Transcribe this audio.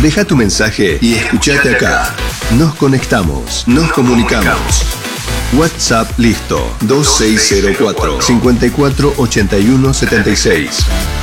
Deja tu mensaje y escuchate acá. Nos conectamos, nos comunicamos. WhatsApp listo 2604 54 81 76.